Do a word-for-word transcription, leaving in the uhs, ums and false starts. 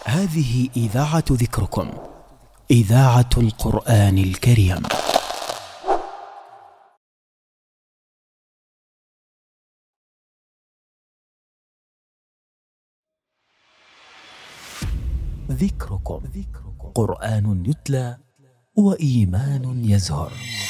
هذه إذاعة ذكركم، إذاعة القرآن الكريم. ذكركم، قرآن يتلى وإيمان يزهر.